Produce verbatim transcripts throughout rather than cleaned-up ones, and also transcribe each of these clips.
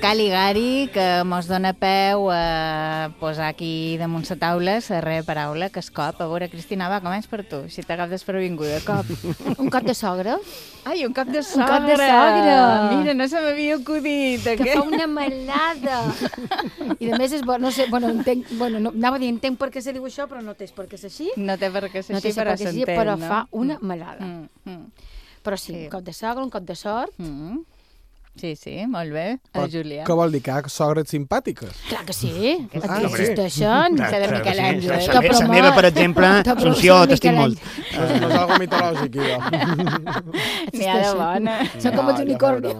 Caligari, que mos dona peu a posar aquí damunt la taula la darrera paraula, que és cop. A veure, Cristina, va, començ per tu, si t'agafes desprevinguda. Cop. Un cop de sogra. Ai, un cop de sogra. Un cop de sogra. Mira, no se m'havia acudit. Que aquest. fa una malada. I a més és bo, no sé, bueno, entenc, bueno, no, anava a dir, entenc per què se diu això, però no tens per què ser així. No té per què ser No té així, però per què ser així, s'entén, però no? fa una malada. Mm, mm. Però sí, Sí. un cop de sogra, un cop de sort. Mm. Sí, sí, molt bé. Però El Julià. què vol dir? Que hi ha sogres simpàtiques? Clar que sí, que Ah, existeixen. Clar, de Miquel Àngel. Te La promet. meva, per exemple, Te promet Assumpció, Miquel t'estim Àngel. molt. No, és- no és algo mitològic, idò. N'hi ha de bona. Són com els unicornios.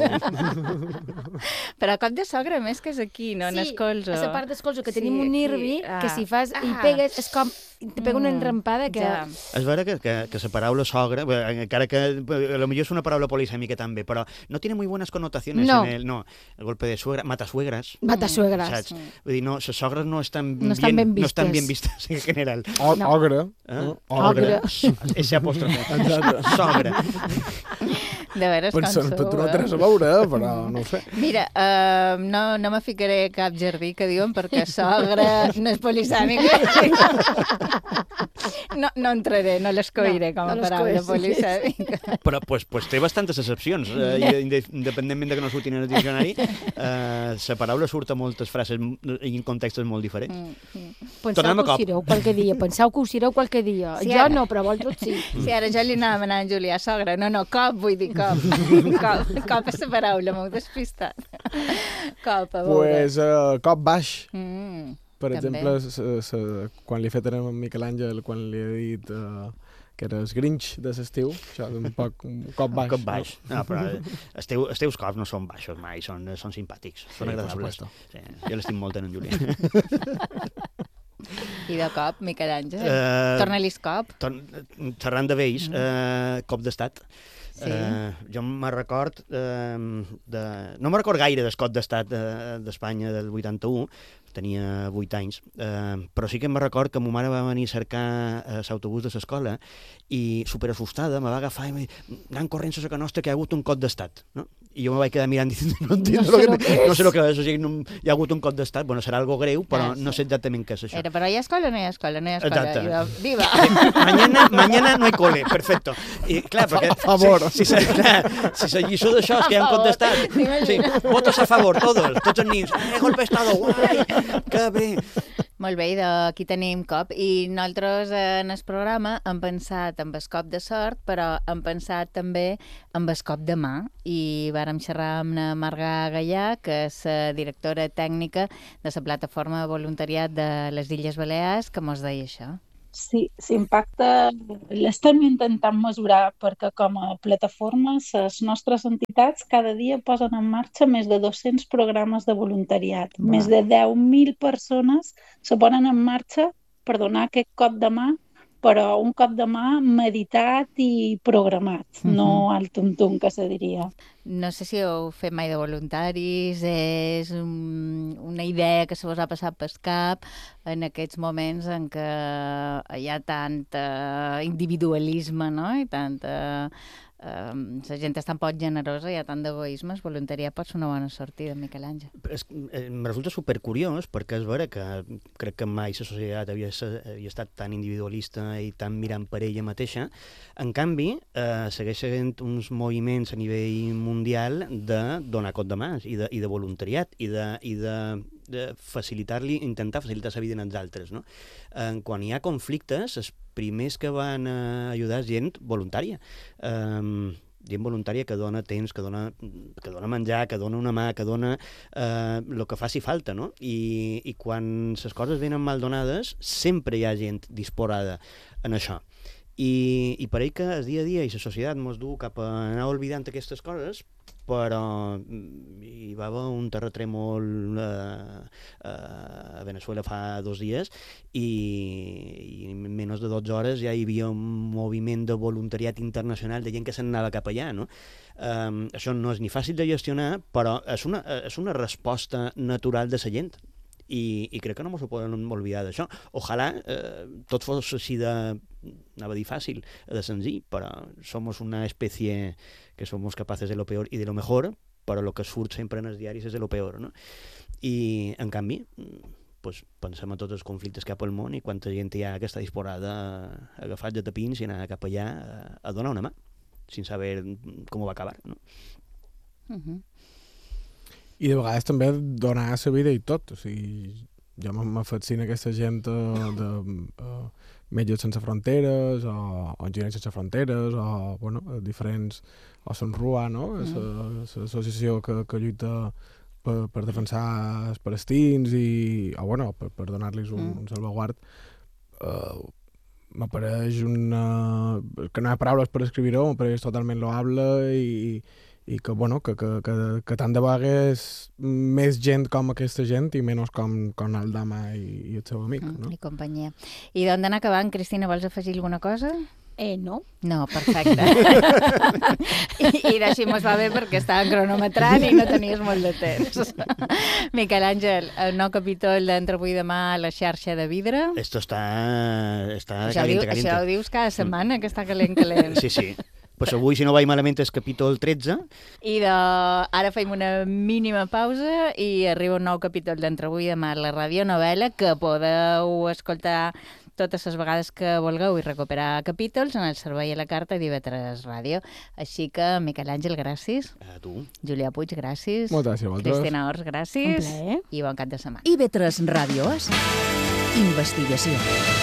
Però cop de sogra, més que és aquí, no? En el colze. a la part del colze, que Sí, tenim un aquí. nervi, Ah. que si fas i Ah. pegues, és com, te pega una Mm, enrampada que... ja. És vera que, que, que la paraula sogra, bé, encara que a lo millor és una paraula polisèmica també, però no tiene muy buenas connotaciones No. en el, no, el golpe de suegra, matasuegras, Matasuegres. saps? Vull dir, no, les sogres no estan, No estan ben no estan vistes. bien vistas en general. O, No. Ogre. Eh? no? Ogre. Ese apòstrofe. Exacte. Sogra. De veres, com Pensant, sou, tu no eh? tens a veure, eh, però no ho sé. Mira, uh, no, no me ficaré cap jardí que diuen perquè sogra no és polisèmica. No, no entraré, no l'escoiré No, com a no paraula l'escois, sí. polisèmica. Però pues, pues té bastantes excepcions, eh, i inde- independentment de que no surtin en el diccionari, eh, la paraula surt a moltes frases i en contextos molt diferents. Mm. Penseu Tornem a que ho cop. sereu qualque dia, penseu que ho sereu qualque dia. Sí, Jo ara. no, però vosaltres sí. Sí, ara jo li anava demanant a Julià, sogra. No, no, cop, vull dir cop. Cop, cop és la paraula, m'heu despistat. Cop, a veure. Pues, uh, cop baix. Mm, Per també. exemple, s -s -s quan li he fet a en Miquel Àngel, quan li he dit uh, que era el Grinch de l'estiu, això és un poc un cop Un baix. cop baix. No, però eh, els, teu, els teus cops no són baixos mai, són, són simpàtics, són Sí, por agradables. supuesto. Sí, jo l'estim molt en en Julià. I de cop, Miquel Àngel. Eh, Torna-li cop. Torn- Xerrant de vells, eh, cop d'estat. Sí. Eh, jo me record eh, de... no me record gaire del cop d'estat de- d'Espanya del vuitanta-u, tenia vuit anys, eh, però sí que me record que ma mare va venir a cercar eh, l'autobús de l'escola i superassustada me va agafar i va dir, anant corrents a la nostra que hi ha hagut un cop d'estat, no? I jo me vaig quedar mirant dient, no, entiendo No lo sé que, lo que no sé és. lo que és, o sigui, no, hi ha hagut un cop d'estat, bueno, serà algo greu, però Ah, sí. no sé exactament què és això. Era, però hi ha escola o no hi ha escola? No hi ha escola. Exacte. I jo, viva! Mañana, mañana no hay cole, perfecto. I clar, perquè... A favor. Si, si, si, clar, si la lliçó d'això és que hi ha un cop d'estat... Sí, T'imagines? votos a favor, todos, tots els nins. Eh, golpe d'estado, guai, que bé. Molt bé, i d'aquí tenim cop. I nosaltres eh, en el programa hem pensat amb el cop de sort, però hem pensat també amb el cop de mà. I vàrem xerrar amb la Marga Gallà, que és la directora tècnica de la plataforma de voluntariat de les Illes Balears, que mos deia això. Sí, l'impacte l'estem intentant mesurar perquè com a plataforma les nostres entitats cada dia posen en marxa més de dos-cents programes de voluntariat. Va. Més de deu mil persones se ponen en marxa per donar aquest cop de mà, però un cop de mà meditat i programat, Mhm. no al tum-tum, que se diria. No sé si heu fet mai de voluntaris, és un, una idea que se vos ha passat pel cap en aquests moments en què hi ha tant eh, individualisme, no? I tanta... Eh, la gent és tan poc generosa, hi ha tant d'egoisme, el voluntariat pot ser una bona sortida, Miquel Àngel. És, eh, em resulta supercuriós perquè és vera que crec que mai la societat havia, se- havia estat tan individualista i tan mirant per ella mateixa. En canvi, eh, segueix sent uns moviments a nivell mundial de donar cop de mans i de, i de voluntariat i de, i de, de facilitar-li, intentar facilitar la vida als altres. No? Eh, quan hi ha conflictes, els primers que van a ajudar és gent voluntària. Um, gent voluntària que dona temps, que dona, que dona menjar, que dona una mà, que dona eh, el que faci falta, no? I, i quan les coses venen mal donades, sempre hi ha gent disposada en això. I, i pareix que el dia a dia i la societat mos du cap a anar oblidant aquestes coses, però mm, hi va haver un terratrèmol eh, eh, a Venezuela fa dos dies i, i en menys de dotze hores ja hi havia un moviment de voluntariat internacional de gent que se'n anava cap allà, no? Um, això no és ni fàcil de gestionar, però és una, és una resposta natural de la gent. I, i crec que no ens ho podem oblidar d'això. Ojalà eh, tot fos així de, anava a dir fàcil, de senzill, però somos una especie que somos capaces de lo peor y de lo mejor, però el que surt sempre en els diaris és el peor, no? I, en canvi, pues, pensem en tots els conflictes cap al món i quanta gent hi ha que està disposada a agafar de tapins i anar cap allà a, a donar una mà, sense saber com va acabar, no? Uh-huh. I de vegades també donar la vida i tot. O sigui, jo m'he fet cine aquesta gent de, de uh, Metges Sense Fronteres o, o Enginyers Sense Fronteres o, bueno, diferents... o Son Rua, no? Mm. L'associació que, que lluita per, per defensar els palestins i... o, bueno, per, per donar-los un, mm. un salvaguard. Uh, m'apareix una... que no hi ha paraules per escriure-ho, m'apareix totalment loable i... i que, bueno, que, que, que, que tant de vegades més gent com aquesta gent i menys com, com Aldama i, i el seu amic, no? I companyia. I d'on d'anar acabant, Cristina, vols afegir alguna cosa? Eh, no. No, perfecte. I, i d'així mos va bé perquè estàvem cronometrant i no tenies molt de temps. Miquel Àngel, el nou capítol d'Entre avui i demà a la xarxa de vidre. Esto está, está això caliente, diu, caliente. Això ho dius cada setmana, que està calent, calent. Sí, sí. Pues avui, si no vaig malament, és capítol tretze. I de... ara fem una mínima pausa i arriba un nou capítol d'Entre avui i demà a la radionovel·la que podeu escoltar totes les vegades que vulgueu i recuperar capítols en el servei a la carta d'I V tres Ràdio. Així que, Miquel Àngel, gràcies. A tu. Julià Puig, gràcies. Moltes gràcies a vosaltres. Cristina Ors, gràcies. Un plaer. I bon cap de setmana. I V tres Ràdio és investigació.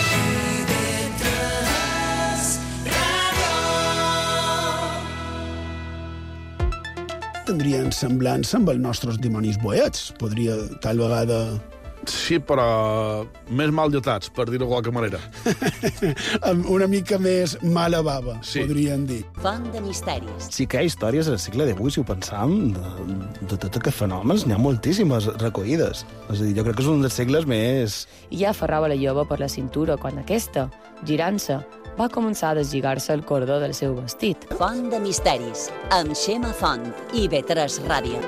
Tindrien semblança amb els nostres dimonis boets. Podria, tal vegada... Sí, però més mal dotats, per dir-ho de qualque manera. Amb una mica més mala bava, sí. Podrien dir. Font de misteris. Sí que hi ha històries al segle divuit, si ho pensam, de, de tot aquests fenòmens, n'hi ha moltíssimes recollides. És a dir, jo crec que és un dels segles més... I ja aferrava la jove per la cintura quan aquesta, girant-se, va començar a deslligar-se el cordó del seu vestit. Font de misteris, amb Xema Font, I V tres Ràdio.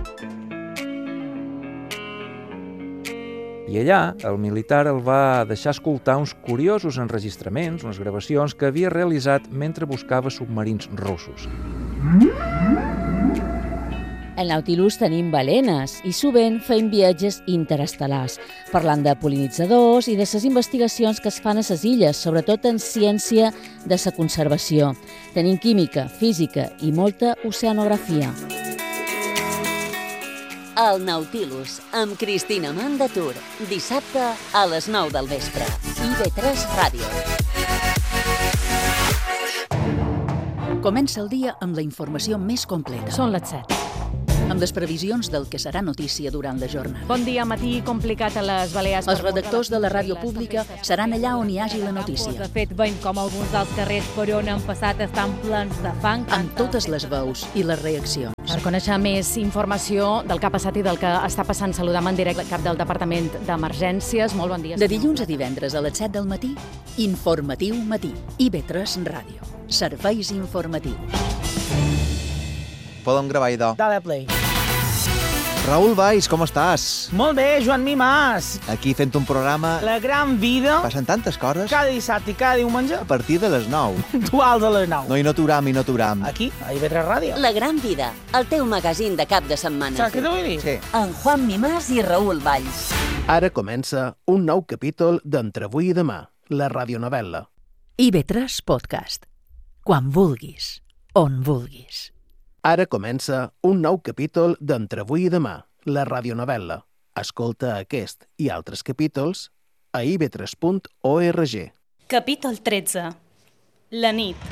I allà, el militar el va deixar escoltar uns curiosos enregistraments, unes gravacions que havia realitzat mentre buscava submarins russos. Al Nautilus tenim balenes i sovint fem viatges interestel·lars, parlant de pol·linitzadors i de les investigacions que es fan a les illes, sobretot en ciència de la conservació. Tenim química, física i molta oceanografia. El Nautilus, amb Cristina Mandatur, dissabte a les nou del vespre. I V tres Ràdio. Comença el dia amb la informació més completa. Són les set. Amb les previsions del que serà notícia durant la jornada. Bon dia, matí complicat a les Balears. Els redactors de la ràdio pública seran allà on hi hagi la notícia. De fet, veiem com alguns dels carrers per on han passat estan plens de fang. Amb totes les veus i les reaccions. Per conèixer més informació del que ha passat i del que està passant, saludam en directe el cap del Departament d'Emergències. Molt bon dia. De dilluns a divendres a les set del matí, Informatiu Matí. I V tres Ràdio. Serveis informatius. Podem gravar, idò. Dale play. Raül Valls, com estàs? Molt bé, Joan Mimàs. Aquí fent un programa... La gran vida. Passen tantes coses. Cada dissabte i cada diumenge. A partir de les nou. Puntuals a les nou. No, i no t'uram, i no t'uram. Aquí, a I V tres Ràdio. La gran vida, el teu magazín de cap de setmana. Saps què t'ho vull dir? Sí. En Juan Mimàs i Raül Valls. Ara comença un nou capítol d'Entre avui i demà, la radionovel·la. I V tres Podcast. Quan vulguis, on vulguis. Ara comença un nou capítol d'Entre avui i demà, la radionovel·la. Escolta aquest i altres capítols a i v tres punt org. Capítol tretze. La nit.